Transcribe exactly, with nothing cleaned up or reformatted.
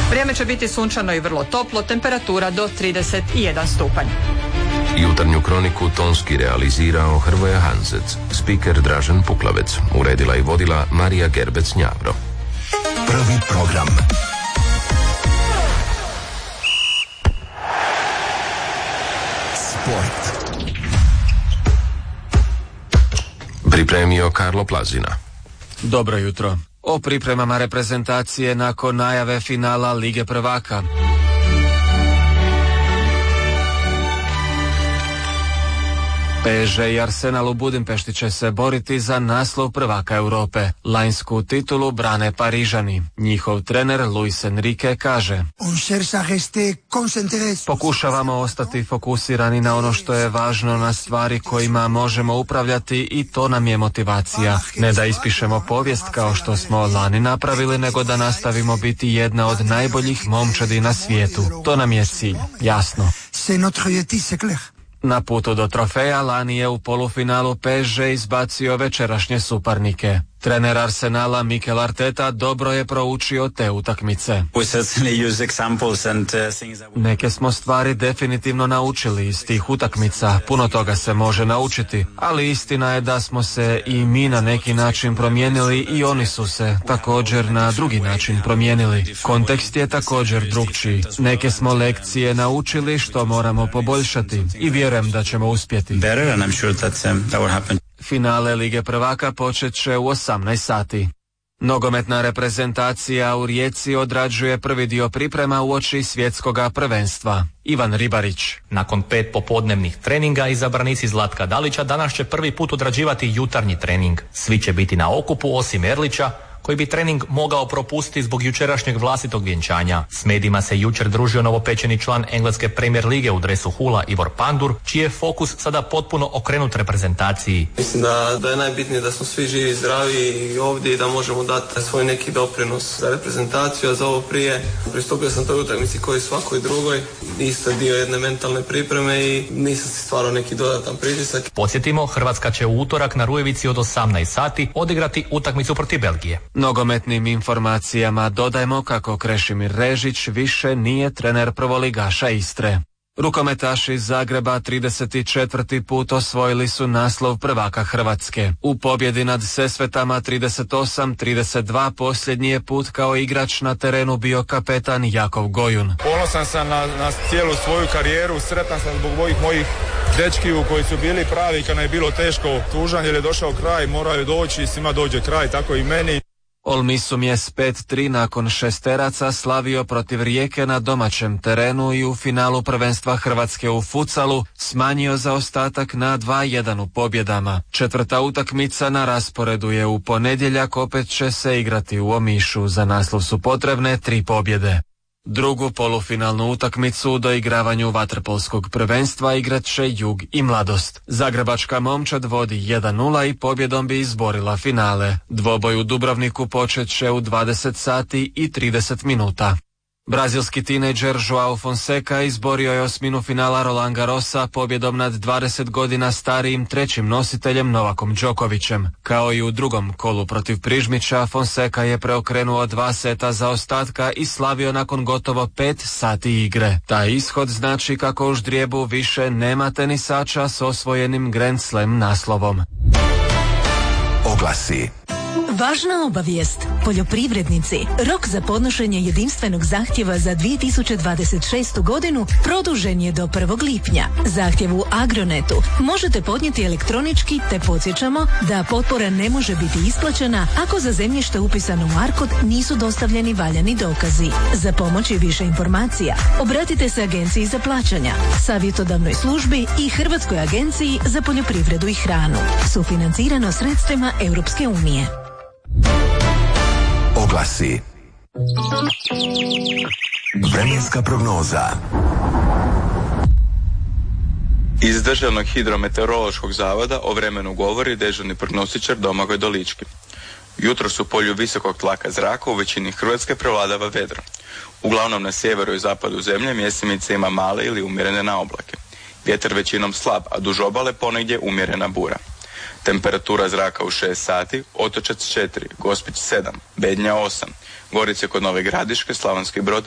Vrijeme će biti sunčano i vrlo toplo, temperatura do trideset jedan stupanj. Jutarnju kroniku tonski realizirao Hrvoje Hanzec, spiker Dražen Puklavec, uredila i vodila Marija Gerbec-Njavro. Prvi program. Sport. Pripremio Karlo Plazina. Dobro jutro. O pripremama reprezentacije nakon najave finala Lige prvaka. P S G i Arsenal u Budimpešti će se boriti za naslov prvaka Europe. Lanjsku titulu brane Parižani. Njihov trener Luis Enrique kaže: pokušavamo ostati fokusirani na ono što je važno, na stvari kojima možemo upravljati i to nam je motivacija. Ne da ispišemo povijest kao što smo lani napravili, nego da nastavimo biti jedna od najboljih momčadi na svijetu. To nam je cilj, jasno. Na putu do trofeja lani je u polufinalu P S G izbacio večerašnje suparnike. Trener Arsenala Mikel Arteta dobro je proučio te utakmice. Neke smo stvari definitivno naučili iz tih utakmica, puno toga se može naučiti, ali istina je da smo se i mi na neki način promijenili i oni su se također na drugi način promijenili. Kontekst je također drukčiji. Neke smo lekcije naučili što moramo poboljšati i vjerujem da ćemo uspjeti. Finale Lige prvaka počet će u osamnaest sati. Nogometna reprezentacija u Rijeci odrađuje prvi dio priprema uoči svjetskoga prvenstva. Ivan Ribarić. Nakon pet popodnevnih treninga izabranici Zlatka Dalića danas će prvi put odrađivati jutarnji trening. Svi će biti na okupu osim Erlića, koji bi trening mogao propustiti zbog jučerašnjeg vlastitog vjenčanja. S medijima se jučer družio novopečeni član engleske Premier lige u dresu Hula Ivor Pandur, čiji je fokus sada potpuno okrenut reprezentaciji. Mislim da, da je najbitnije da smo svi živi i zdravi i ovdje i da možemo dati svoj neki doprinos za reprezentaciju, a za ovo prije pristupio sam toj utakmici koji svakoj drugoj, isto dio jedne mentalne pripreme i nisam si stvarao neki dodatan pritisak. Podsjetimo, Hrvatska će u utorak na Rujevici od osamnaest sati odigrati utakmicu protiv Belgije. Nogometnim informacijama dodajemo kako Krešimir Režić više nije trener prvoligaša Istre. Rukometaši iz Zagreba trideset četvrti put osvojili su naslov prvaka Hrvatske. U pobjedi nad Sesvetama trideset osam trideset dva posljednji je put kao igrač na terenu bio kapetan Jakov Gojun. Ponosan sam na, na cijelu svoju karijeru, sretan sam zbog mojih mojih dečkiju koji su bili pravi kad je bilo teško, tužan jer je došao kraj, moraju doći i svima dođe kraj, tako i meni. Olmisum je s pet tri nakon šesteraca slavio protiv Rijeke na domaćem terenu i u finalu prvenstva Hrvatske u futsalu smanjio zaostatak na dva jedan u pobjedama. Četvrta utakmica na rasporedu je u ponedjeljak, opet će se igrati u Omišu. Za naslov su potrebne tri pobjede. Drugu polufinalnu utakmicu u doigravanju vaterpolskog prvenstva igrat će Jug i Mladost. Zagrebačka momčad vodi jedan nula i pobjedom bi izborila finale. Dvoboj u Dubrovniku počet će u dvadeset sati i trideset minuta. Brazilski tinejdžer Joao Fonseca izborio je osminu finala Roland Garrosa pobjedom nad dvadeset godina starijim trećim nositeljem Novakom Đokovićem. Kao i u drugom kolu protiv Prižmića, Fonseca je preokrenuo dva seta zaostatka i slavio nakon gotovo pet sati igre. Taj ishod znači kako u ždrijebu više nema tenisača s osvojenim Grand Slam naslovom. Oglasi. Važna obavijest. Poljoprivrednici. Rok za podnošenje jedinstvenog zahtjeva za dvije tisuće dvadeset šestu godinu produžen je do prvog lipnja. Zahtjev u Agronetu možete podnijeti elektronički, te podsjećamo da potpora ne može biti isplaćena ako za zemljište upisano u ARKOD nisu dostavljeni valjani dokazi. Za pomoć i više informacija obratite se Agenciji za plaćanja, savjetodavnoj službi i Hrvatskoj agenciji za poljoprivredu i hranu. Sufinancirano sredstvima Europske unije. Oglasi. Vremenska prognoza. Iz Državnog hidrometeorološkog zavoda o vremenu govori dežurni prognostičar Domagoj Dolički. Jutros u polju visokog tlaka zraka u većini Hrvatske prevladava vedro. Uglavnom na sjeveru i zapadu zemlje mjestimice ima male ili umjerene naoblake. Vjetar većinom slab, a duž obale ponegdje umjerena bura. Temperatura zraka u šest sati, Otočac četiri, Gospić sedam, Bednja osam, Gorice kod Nove Gradiške, Slavonski Brod